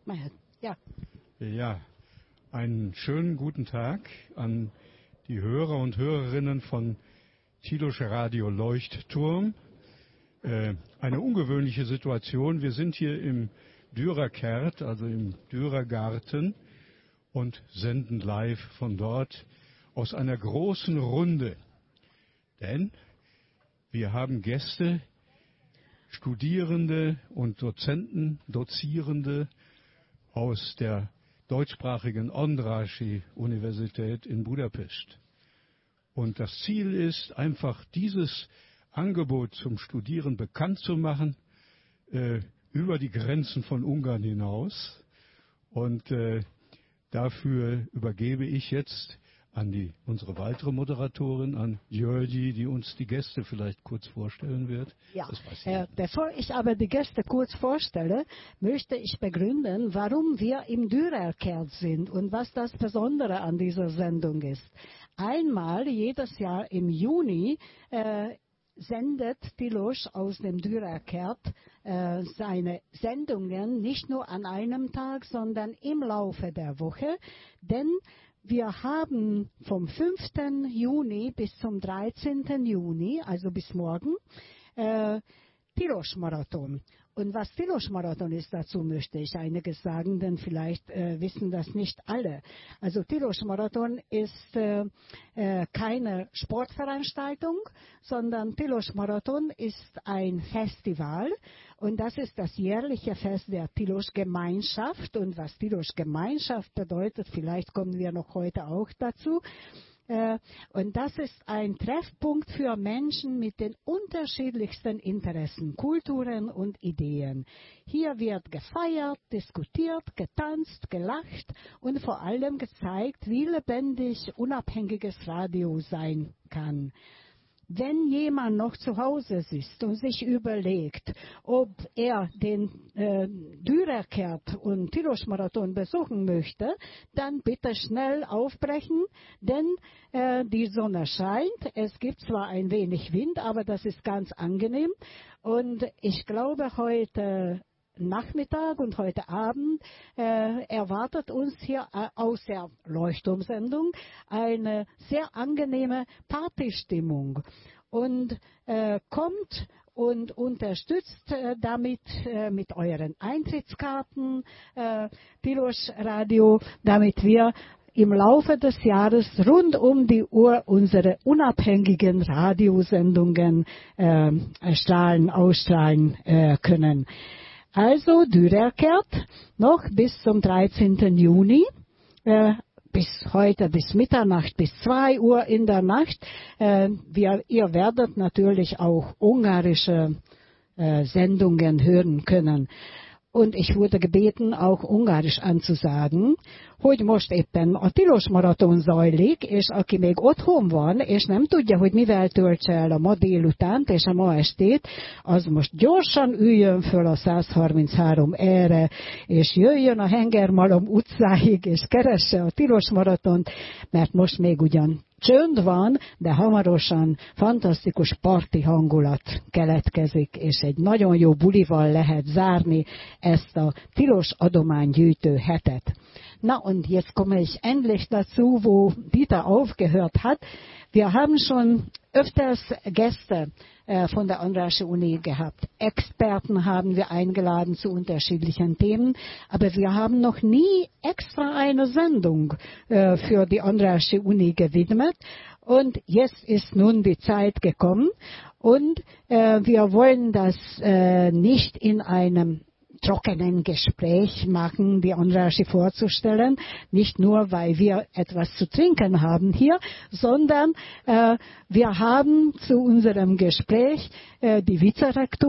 Ja. Ja, einen schönen guten Tag an die Hörer und Hörerinnen von Tilos Radio Leuchtturm. Eine ungewöhnliche Situation. Wir sind hier im Dürerkert, also im Dürergarten, und senden live von dort aus einer großen Runde. Denn wir haben Gäste, Studierende und Dozierende aus der deutschsprachigen Andrássy-Universität in Budapest. Und das Ziel ist einfach, dieses Angebot zum Studieren bekannt zu machen, über die Grenzen von Ungarn hinaus. Und dafür übergebe ich jetzt an unsere weitere Moderatorin, an György, die uns die Gäste vielleicht kurz vorstellen wird. Ja. Bevor ich aber die Gäste kurz vorstelle, möchte ich begründen, warum wir im Dürerkert sind und was das Besondere an dieser Sendung ist. Einmal jedes Jahr im Juni sendet Tilos aus dem Dürerkert seine Sendungen nicht nur an einem Tag, sondern im Laufe der Woche, denn wir haben vom 5. Juni bis zum 13. Juni, also bis morgen, Tilos-Marathon. Und was Tilos-Marathon ist, dazu möchte ich einiges sagen, denn vielleicht wissen das nicht alle. Also Tilos-Marathon ist keine Sportveranstaltung, sondern Tilos-Marathon ist ein Festival. Und das ist das jährliche Fest der Tilos-Gemeinschaft. Und was Tilos-Gemeinschaft bedeutet, vielleicht kommen wir noch heute auch dazu. Und das ist ein Treffpunkt für Menschen mit den unterschiedlichsten Interessen, Kulturen und Ideen. Hier wird gefeiert, diskutiert, getanzt, gelacht und vor allem gezeigt, wie lebendig unabhängiges Radio sein kann. Wenn jemand noch zu Hause sitzt und sich überlegt, ob er den Dürerkert und Tilos-Marathon besuchen möchte, dann bitte schnell aufbrechen, denn die Sonne scheint. Es gibt zwar ein wenig Wind, aber das ist ganz angenehm. Und ich glaube, heute Nachmittag und heute Abend erwartet uns hier aus der Leuchtturmsendung eine sehr angenehme Partystimmung. Und kommt und unterstützt damit mit euren Eintrittskarten Tilos Radio, damit wir im Laufe des Jahres rund um die Uhr unsere unabhängigen Radiosendungen ausstrahlen können. Also Dürerkert noch bis zum 13. Juni, bis heute, bis Mitternacht, bis 2 Uhr in der Nacht. Ihr werdet natürlich auch ungarische Sendungen hören können. Und ich wurde gebeten, auch ungarisch anzusagen, hogy most éppen a Tilos-maraton zajlik, és aki még otthon van, és nem tudja, hogy mivel töltse el a ma délutánt és a ma estét, az most gyorsan üljön föl a 133-re, és jöjjön a Hengermalom utcáig, és keresse a Tilos-maratont, mert most még ugyan csönd van, de hamarosan fantasztikus parti hangulat keletkezik, és egy nagyon jó bulival lehet zárni ezt a tilos adománygyűjtő hetet. Na und jetzt komme ich endlich dazu, wo Dieter aufgehört hat. Wir haben schon öfters Gäste von der Andrássy-Uni gehabt. Experten haben wir eingeladen zu unterschiedlichen Themen, aber wir haben noch nie extra eine Sendung für die Andrássy-Uni gewidmet. Und jetzt ist nun die Zeit gekommen und wir wollen das nicht in einem trockenen Gespräch machen, die Andrássy vorzustellen, nicht nur, weil wir etwas zu trinken haben hier, sondern wir haben zu unserem Gespräch die Vizerektorin